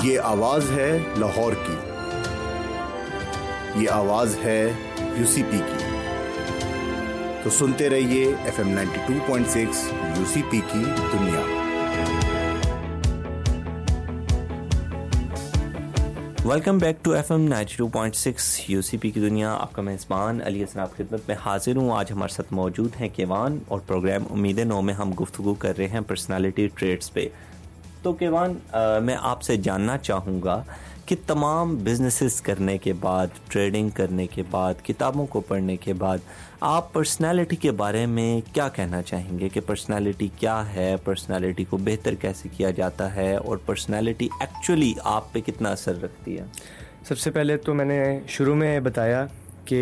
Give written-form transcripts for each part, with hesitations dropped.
ये आवाज़ है लाहौर की, ये आवाज़ है यूसीपी की। तो सुनते रहिए FM 92.6 यूसीपी की दुनिया। Welcome back to FM 92.6 UCP की दुनिया। आपका मेज़बान अली हसन आपकी खिदमत में हाजिर हूँ। आज हमारे साथ मौजूद हैं केवान और प्रोग्राम उम्मीद नौ में हम गुफ्तगू कर रहे हैं पर्सनालिटी ट्रेट्स पे। तो केवान, मैं आपसे जानना चाहूँगा कि तमाम बिजनेसेस करने के बाद, ट्रेडिंग करने के बाद, किताबों को पढ़ने के बाद आप पर्सनालिटी के बारे में क्या कहना चाहेंगे कि पर्सनालिटी क्या है, पर्सनालिटी को बेहतर कैसे किया जाता है और पर्सनालिटी एक्चुअली आप पे कितना असर रखती है? सबसे पहले तो मैंने शुरू में बताया कि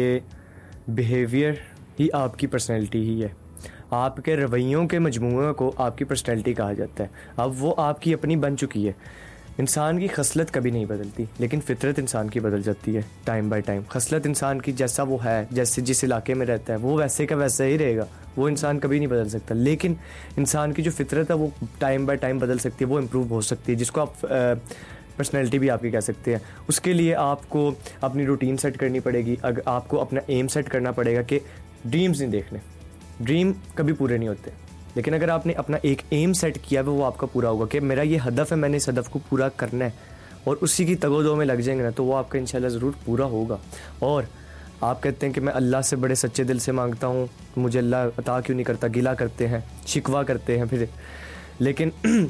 बिहेवियर ही आपकी पर्सनालिटी ही है। आपके रवैयों के मजमूए को आपकी पर्सनालिटी कहा जाता है। अब वो आपकी अपनी बन चुकी है। इंसान की खसलत कभी नहीं बदलती, लेकिन फितरत इंसान की बदल जाती है टाइम बाय टाइम। खसलत इंसान की जैसा वो है, जैसे जिस इलाके में रहता है, वो वैसे का वैसा ही रहेगा। वो इंसान कभी नहीं बदल सकता। लेकिन इंसान की जो फितरत है वो टाइम बाय टाइम बदल सकती है, वो इम्प्रूव हो सकती है, जिसको आप पर्सनैलिटी भी आपकी कह सकते हैं। उसके लिए आपको अपनी रूटीन सेट करनी पड़ेगी। अगर आपको अपना एम सेट करना पड़ेगा कि ड्रीम्स नहीं देखने, ड्रीम कभी पूरे नहीं होते, लेकिन अगर आपने अपना एक एम सेट किया है वो आपका पूरा होगा कि मेरा ये हदफ है, मैंने इस हदफ को पूरा करना है, और उसी की तगोदो में लग जाएंगे ना, तो वो आपका इंशाल्लाह ज़रूर पूरा होगा। और आप कहते हैं कि मैं अल्लाह से बड़े सच्चे दिल से मांगता हूँ, मुझे अल्लाह अता क्यों नहीं करता, गिला करते हैं, शिकवा करते हैं फिर। लेकिन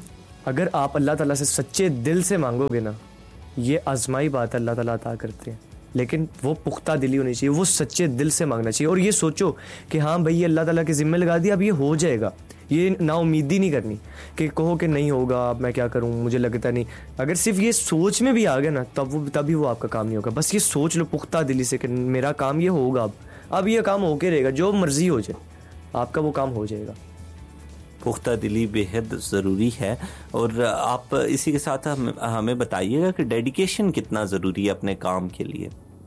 अगर आप अल्लाह ताला से सच्चे दिल से मांगोगे ना, ये आजमाई बात अल्लाह ताला अता करते हैं, लेकिन वो पुख्ता दिली होनी चाहिए, वो सच्चे दिल से मांगना चाहिए। और ये सोचो कि हाँ भाई ये अल्लाह ताला के ज़िम्मे लगा दिया, अब ये हो जाएगा। ये नाउमीदी नहीं करनी कि कहो कि नहीं होगा, अब मैं क्या करूँ, मुझे लगता नहीं। अगर सिर्फ ये सोच में भी आ गया ना, तभी वो आपका काम नहीं होगा। बस ये सोच लो पुख्ता दिली से कि मेरा काम ये होगा, अब ये काम होके रहेगा, जो मर्जी हो जाए आपका वो काम हो जाएगा। पुख्ता दिली बेहद ज़रूरी है। और आप इसी के साथ हमें बताइएगा कि डेडिकेशन कितना ज़रूरी है अपने काम के लिए?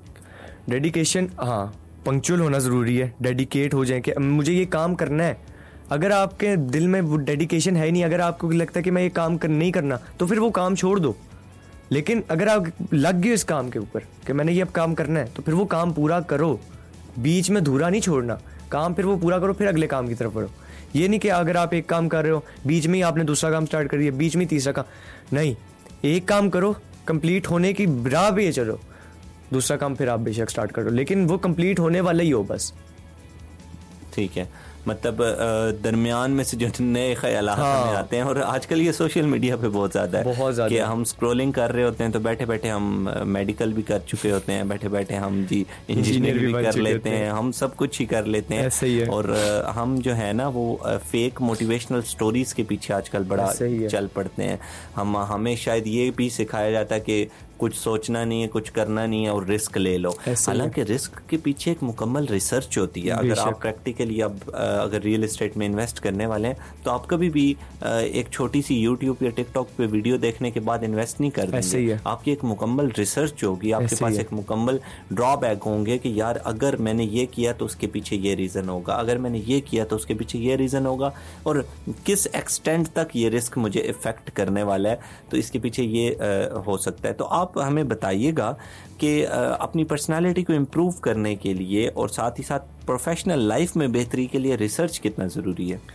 डेडिकेशन, हाँ, पंक्चुअल होना ज़रूरी है। डेडिकेट हो जाए कि मुझे ये काम करना है। अगर आपके दिल में वो डेडिकेशन है नहीं, अगर आपको लगता है कि मैं ये काम नहीं करना, तो फिर वो काम छोड़ दो। लेकिन अगर आप लग गए इस काम के ऊपर कि मैंने ये अब काम करना है, तो फिर वो काम पूरा करो, बीच में धूरा नहीं छोड़ना। काम फिर वो पूरा करो, फिर अगले काम की तरफ बढ़ो। ये नहीं कि अगर आप एक काम कर रहे हो, बीच में ही आपने दूसरा काम स्टार्ट कर दिया, बीच में तीसरा काम नहीं। एक काम करो, कंप्लीट होने की राह पे चलो, दूसरा काम फिर आप बेशक स्टार्ट करो, लेकिन वो कंप्लीट होने वाला ही हो बस। ठीक है, मतलब दरमियान में से जो नए ख्यालात हमें आते हैं। और आजकल ये सोशल मीडिया पे बहुत ज़्यादा है कि हम स्क्रॉलिंग कर रहे होते हैं, तो बैठे बैठे हम मेडिकल भी कर चुके होते हैं, बैठे बैठे हम जी इंजीनियर भी कर लेते हैं, हम सब कुछ ही कर लेते हैं। ऐसे ही है। और हम जो है ना वो फेक मोटिवेशनल स्टोरीज के पीछे आजकल बड़ा चल पड़ते हैं। हमें शायद ये भी सिखाया जाता है कि कुछ सोचना नहीं है, कुछ करना नहीं है और रिस्क ले लो। हालांकि रिस्क के पीछे एक मुकम्मल रिसर्च होती है। अगर आप प्रैक्टिकली अगर रियल एस्टेट में इन्वेस्ट करने वाले हैं, तो आप कभी भी एक छोटी सी यूट्यूब या टिकटॉक पे वीडियो देखने के बाद इन्वेस्ट नहीं कर देंगे। आपकी एक मुकम्मल रिसर्च होगी, आपके पास एक मुकम्मल ड्रॉबैक होंगे कि यार अगर मैंने ये किया तो उसके पीछे ये रीज़न होगा, अगर मैंने ये किया तो उसके पीछे ये रीज़न होगा, और किस एक्सटेंट तक ये रिस्क मुझे इफेक्ट करने वाला है, तो इसके पीछे ये हो सकता है। तो आप हमें बताइएगा कि अपनी पर्सनालिटी को इम्प्रूव करने के लिए और साथ ही साथ प्रोफेशनल लाइफ में बेहतरी के लिए रिसर्च कितना ज़रूरी है?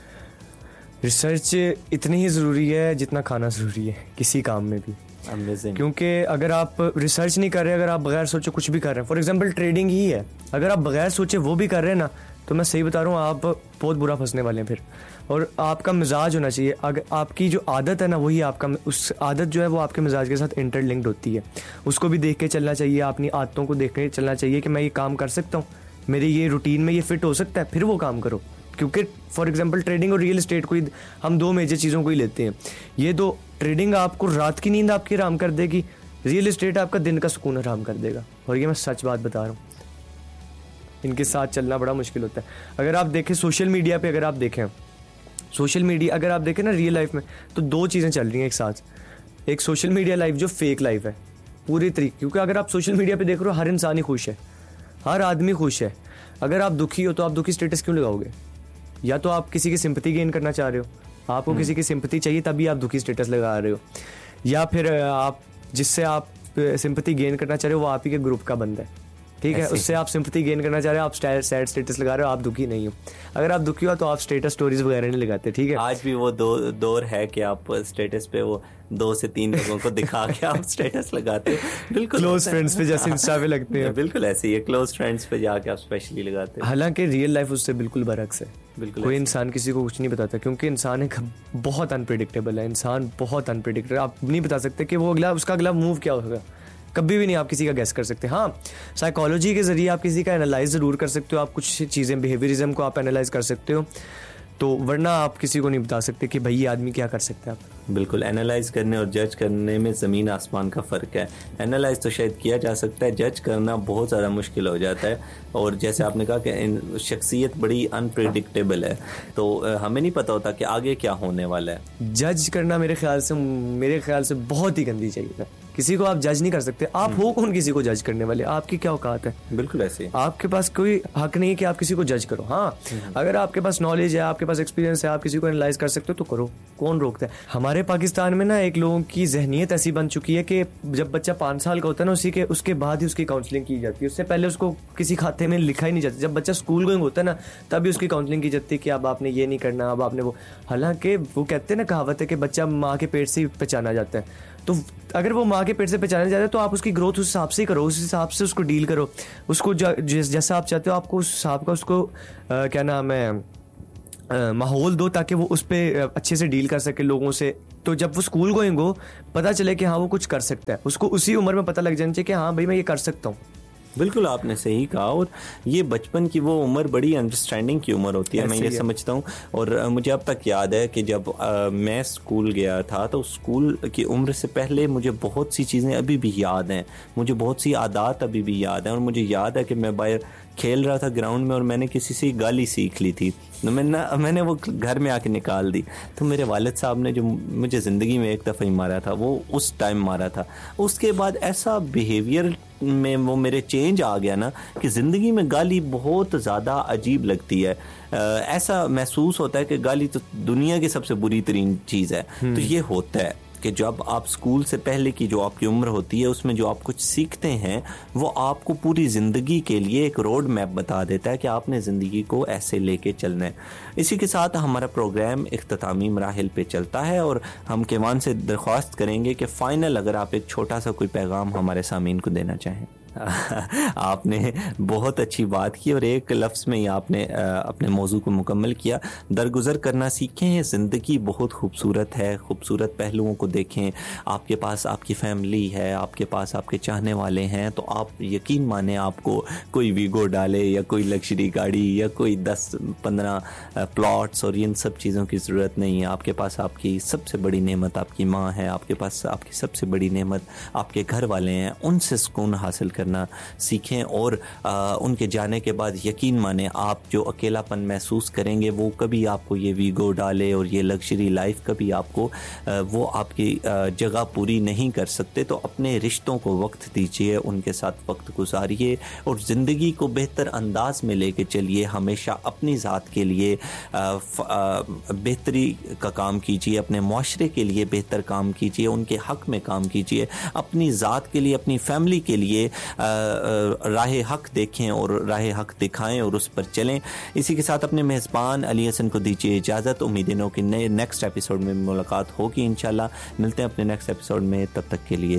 रिसर्च इतनी ही ज़रूरी है जितना खाना ज़रूरी है किसी काम में भी। Amazing. क्योंकि अगर आप रिसर्च नहीं कर रहे, अगर आप बगैर सोचे कुछ भी कर रहे हैं, फॉर एग्जांपल ट्रेडिंग ही है, अगर आप बगैर सोचे वो भी कर रहे हैं ना, तो मैं सही बता रहा हूँ आप बहुत बुरा फंसने वाले हैं फिर। और आपका मिजाज होना चाहिए, अगर आपकी जो आदत है ना, वही आपका, उस आदत जो है वो आपके मिजाज के साथ इंटरलिंक्ड होती है। उसको भी देख के चलना चाहिए, अपनी आदतों को देख के चलना चाहिए कि मैं ये काम कर सकता हूँ, मेरे ये रूटीन में ये फिट हो सकता है, फिर वो काम करो। क्योंकि फॉर एग्जांपल ट्रेडिंग और रियल एस्टेट को ही हम दो मेजर चीज़ों को ही लेते हैं। ये दो, ट्रेडिंग आपको रात की नींद आपकी हराम कर देगी, रियल एस्टेट आपका दिन का सुकून हराम कर देगा। और ये मैं सच बात बता रहा हूँ, इनके साथ चलना बड़ा मुश्किल होता है। अगर आप देखें सोशल मीडिया पे, अगर आप देखें सोशल मीडिया, अगर आप देखें ना रियल लाइफ में, तो दो चीज़ें चल रही हैं एक साथ। एक सोशल मीडिया लाइफ जो फेक लाइफ है पूरी तरीके, क्योंकि अगर आप सोशल मीडिया पे देख रहे हो हर इंसान ही खुश है, हर आदमी खुश है। अगर आप दुखी हो तो आप दुखी स्टेटस क्यों लगाओगे? या तो आप किसी की सिंपैथी गेन करना चाह रहे हो, आपको किसी की सिंपैथी चाहिए तभी आप दुखी स्टेटस लगा रहे हो, या फिर आप जिससे आप सिंपैथी गेन करना चाह रहे हो वो आप ही के ग्रुप का बंदा है, ठीक है, उससे आप सिंपैथी गेन करना चाह रहे हो, आप सैड स्टेटस लगा रहे हो, आप दुखी नहीं हो। अगर आप दुखी हो तो आप स्टेटस स्टोरीज वगैरह नहीं लगाते, ठीक है। आज भी वो दौर है कि आप स्टेटस पे वो 2 से 3 लोगों को दिखा के आप स्टेटस लगाते हो, बिल्कुल क्लोज फ्रेंड्स पे जैसे इंस्टा पे लगते हैं, बिल्कुल ऐसे ही है, क्लोज फ्रेंड्स पे जाके आप स्पेशली लगाते हो। हालांकि रियल लाइफ उससे बिल्कुल बरअक्स है। बिल्कुल कोई इंसान किसी को कुछ नहीं बताता, क्योंकि इंसान एक बहुत अनप्रेडिक्टेबल है, इंसान बहुत अनप्रेडिक्टेबल। आप नहीं बता सकते कि वो उसका अगला मूव क्या होगा, कभी भी नहीं आप किसी का गेस कर सकते। हाँ, साइकोलॉजी के जरिए आप किसी का एनालाइज ज़रूर कर सकते हो, आप कुछ चीज़ें बिहेवियरिज्म को आप एनालाइज कर सकते हो, तो वरना आप किसी को नहीं बता सकते कि भाई ये आदमी क्या कर सकता है। आप बिल्कुल, एनालाइज करने और जज करने में ज़मीन आसमान का फ़र्क है। एनालाइज तो शायद किया जा सकता है, जज करना बहुत ज़्यादा मुश्किल हो जाता है। और जैसे आपने कहा कि शख्सियत बड़ी अनप्रेडिक्टेबल है, तो हमें नहीं पता होता कि आगे क्या होने वाला है। जज करना मेरे ख्याल से बहुत ही गंदी चाहिए था। किसी को आप जज नहीं कर सकते, आप हो कौन किसी को जज करने वाले, आपकी क्या औकात है। बिल्कुल ऐसे आपके पास कोई हक नहीं है कि आप किसी को जज करो। हाँ, अगर आपके पास नॉलेज है, आपके पास एक्सपीरियंस है, आप किसी को एनालाइज कर सकते हो तो करो, कौन रोकता है। हमारे पाकिस्तान में ना एक लोगों की जहनीत ऐसी बन चुकी है कि जब बच्चा 5 साल का होता है ना, उसके बाद ही उसकी काउंसलिंग की जाती है, उससे पहले उसको किसी खाते में लिखा ही नहीं जाता। जब बच्चा स्कूल गोइंग होता है ना, तभी उसकी काउंसलिंग की जाती है कि अब आपने ये नहीं करना, अब आपने वो। हालांकि वो कहते हैं ना, कहावत है कि बच्चा माँ के पेट से ही पहचाना जाता है। तो अगर वो माँ के पेट से पहचाना जाता है तो आप उसकी ग्रोथ उस हिसाब से ही करो, उस हिसाब से उसको डील करो, उसको जैसा आप चाहते हो आपको उस हिसाब का उसको क्या नाम है माहौल दो, ताकि वो उस पर अच्छे से डील कर सके लोगों से। तो जब वो स्कूल गोइंग हो, पता चले कि हाँ वो कुछ कर सकता है, उसको उसी उम्र में पता लग जाना चाहिए कि हाँ भाई मैं ये कर सकता हूँ। बिल्कुल आपने सही कहा। और ये बचपन की वो उम्र बड़ी अंडरस्टैंडिंग की उम्र होती है, मैं ये समझता हूँ। और मुझे अब तक याद है कि जब मैं स्कूल गया था तो स्कूल की उम्र से पहले मुझे बहुत सी चीज़ें अभी भी याद हैं, मुझे बहुत सी आदत अभी भी याद हैं। और मुझे याद है कि मैं बाहर खेल रहा था ग्राउंड में और मैंने किसी से गाली सीख ली थी, तो मैंने वो घर में आके निकाल दी। तो मेरे वालिद साहब ने जो मुझे ज़िंदगी में एक दफ़ा ही मारा था वो उस टाइम मारा था। उसके बाद ऐसा बिहेवियर में वो मेरे चेंज आ गया ना कि ज़िंदगी में गाली बहुत ज़्यादा अजीब लगती है। ऐसा महसूस होता है कि गाली तो दुनिया की सबसे बुरी तरीन चीज़ है। तो ये होता है कि जब आप स्कूल से पहले की जो आपकी उम्र होती है उसमें जो आप कुछ सीखते हैं वो आपको पूरी ज़िंदगी के लिए एक रोड मैप बता देता है कि आपने ज़िंदगी को ऐसे लेके चलना है। इसी के साथ हमारा प्रोग्राम इख्तितामी मराहिल पे चलता है और हम केवान से दरख्वास्त करेंगे कि फ़ाइनल अगर आप एक छोटा सा कोई पैगाम हमारे सामीन को देना चाहें। आपने बहुत अच्छी बात की और एक लफ्ज़ में ही आपने अपने मौजू को मुकम्मल किया। दरगुजर करना सीखें, ज़िंदगी बहुत खूबसूरत है, खूबसूरत पहलुओं को देखें। आपके पास आपकी फैमिली है, आपके पास आपके चाहने वाले हैं, तो आप यकीन माने आपको कोई वीगो डाले या कोई लग्जरी गाड़ी या कोई 10-15 प्लॉट्स और इन सब चीज़ों की ज़रूरत नहीं है। आपके पास आपकी सबसे बड़ी नेमत आपकी माँ है, आपके पास आपकी सबसे बड़ी नेमत आपके घर वाले हैं। उनसे सुकून हासिल करना सीखें और उनके जाने के बाद यकीन माने आप जो अकेलापन महसूस करेंगे वो कभी आपको ये वीगो डाले और ये लग्जरी लाइफ कभी आपको वो आपकी जगह पूरी नहीं कर सकते। तो अपने रिश्तों को वक्त दीजिए, उनके साथ वक्त गुजारिए और ज़िंदगी को बेहतर अंदाज में लेके चलिए। हमेशा अपनी ज़ात के लिए बेहतरी का काम कीजिए, अपने मुआशरे के लिए बेहतर काम कीजिए, उनके हक़ में काम कीजिए, अपनी ज़ात के लिए, अपनी फैमिली के लिए राह हक देखें और राह हक दिखाएं और उस पर चलें। इसी के साथ अपने मेज़बान अली हसन को दीजिए इजाज़त। उम्मीदें कि नए नेक्स्ट एपिसोड में मुलाकात होगी इंशाल्लाह। मिलते हैं अपने नेक्स्ट एपिसोड में, तब तक के लिए